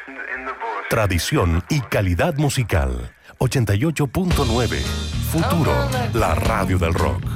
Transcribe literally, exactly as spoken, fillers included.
Tradición y calidad musical. ochenta y ocho punto nueve. Futuro, la radio del rock.